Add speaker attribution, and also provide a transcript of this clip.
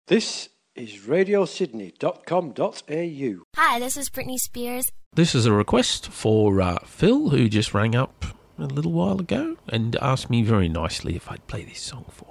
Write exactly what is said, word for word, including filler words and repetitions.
Speaker 1: This is radio sydney dot com dot a u.
Speaker 2: Hi, this is Britney Spears.
Speaker 3: This is a request for uh, Phil, who just rang up a little while ago and asked me very nicely if I'd play this song for him.